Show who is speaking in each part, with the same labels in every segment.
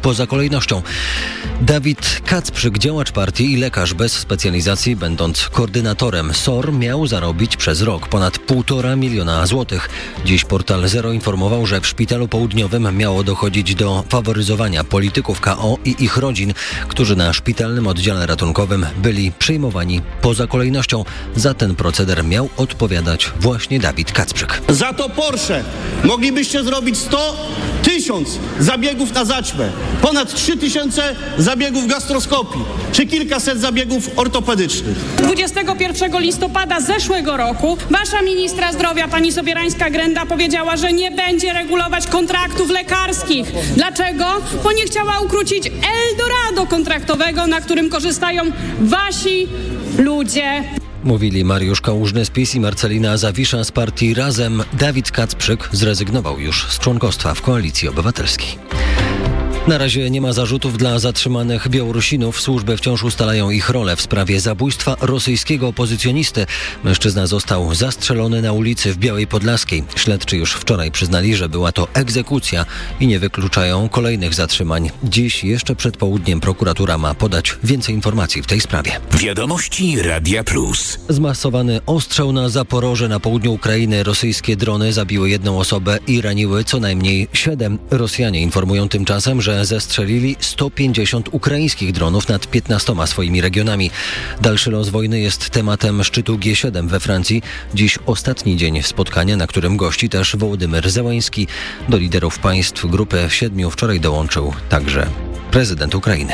Speaker 1: poza kolejnością. Dawid Kacprzyk, działacz partii i lekarz bez specjalizacji, będąc koordynatorem SOR, miał zarobić przez rok ponad 1,5 miliona złotych. Dziś portal Zero informował, że w Szpitalu Południowym miało dochodzić do faworyzowania polityków KO i ich rodzin, którzy na szpitalnym oddziale ratunkowym byli przyjmowani poza kolejnością. Za ten proceder miał odpowiadać właśnie Dawid Kacprzyk.
Speaker 2: Za to Porsche moglibyście zrobić 1000 zabiegów na zaćmę, ponad 3000 zabiegów gastroskopii, czy kilkaset zabiegów ortopedycznych.
Speaker 3: 21 listopada zeszłego roku wasza ministra zdrowia, pani Sobierańska-Grenda, powiedziała, że nie będzie regulować kontraktów lekarskich. Dlaczego? Bo nie chciała ukrócić Eldorado kontraktowego, na którym korzystają wasi ludzie.
Speaker 1: Mówili Mariusz Kałużny z PiS i Marcelina Zawisza z partii Razem. Dawid Kacprzyk zrezygnował już z członkostwa w Koalicji Obywatelskiej. Na razie nie ma zarzutów dla zatrzymanych Białorusinów. Służby wciąż ustalają ich rolę w sprawie zabójstwa rosyjskiego opozycjonisty. Mężczyzna został zastrzelony na ulicy w Białej Podlaskiej. Śledczy już wczoraj przyznali, że była to egzekucja i nie wykluczają kolejnych zatrzymań. Dziś jeszcze przed południem prokuratura ma podać więcej informacji w tej sprawie.
Speaker 4: Wiadomości Radia Plus.
Speaker 1: Zmasowany ostrzał na Zaporoże na południu Ukrainy. Rosyjskie drony zabiły 1 osobę i raniły co najmniej 7. Rosjanie informują tymczasem, że zestrzelili 150 ukraińskich dronów nad 15 swoimi regionami. Dalszy los wojny jest tematem szczytu G7 we Francji. Dziś ostatni dzień spotkania, na którym gości też Wołodymyr Zełański. Do liderów państw grupy 7 wczoraj dołączył także prezydent Ukrainy.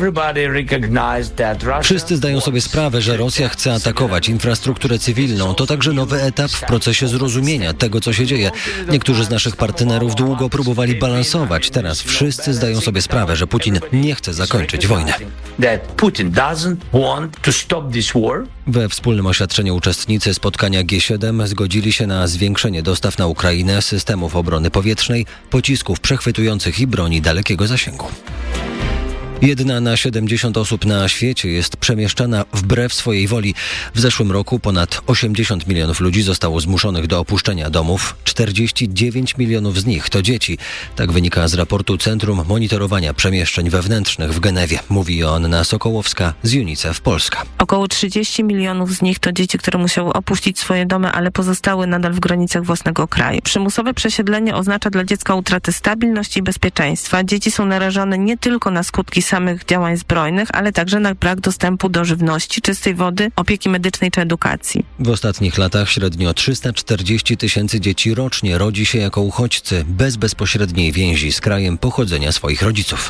Speaker 1: Wszyscy zdają sobie sprawę, że Rosja chce atakować infrastrukturę cywilną. To także nowy etap w procesie zrozumienia tego, co się dzieje. Niektórzy z naszych partnerów długo próbowali balansować. Teraz wszyscy zdają sobie sprawę, że Putin nie chce zakończyć wojny. We wspólnym oświadczeniu uczestnicy spotkania G7 zgodzili się na zwiększenie dostaw na Ukrainę systemów obrony powietrznej, pocisków przechwytujących i broni dalekiego zasięgu. 1 na 70 osób na świecie jest przemieszczana wbrew swojej woli. W zeszłym roku ponad 80 milionów ludzi zostało zmuszonych do opuszczenia domów. 49 milionów z nich to dzieci. Tak wynika z raportu Centrum Monitorowania Przemieszczeń Wewnętrznych w Genewie. Mówi Joanna Sokołowska z UNICEF Polska.
Speaker 5: Około 30 milionów z nich to dzieci, które musiały opuścić swoje domy, ale pozostały nadal w granicach własnego kraju. Przymusowe przesiedlenie oznacza dla dziecka utratę stabilności i bezpieczeństwa. Dzieci są narażone nie tylko na skutki samych działań zbrojnych, ale także na brak dostępu do żywności, czystej wody, opieki medycznej czy edukacji.
Speaker 1: W ostatnich latach średnio 340 tysięcy dzieci rocznie rodzi się jako uchodźcy bez bezpośredniej więzi z krajem pochodzenia swoich rodziców.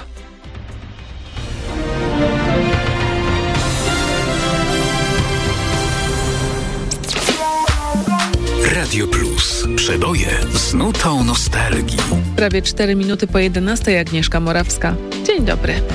Speaker 4: Radio Plus. Przeboje z nutą nostalgii.
Speaker 6: Prawie 4 minuty po 11:00. Agnieszka Morawska. Dzień dobry.